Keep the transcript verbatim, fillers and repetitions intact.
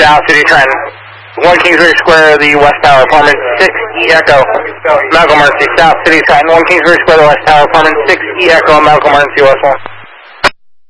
South City Trenton. one Kingsbury Square, the West Tower, apartment six E Echo, Medical Emergency, South City Trenton. one Kingsbury Square, the West Tower, apartment six E Echo, Medical Emergency, West one.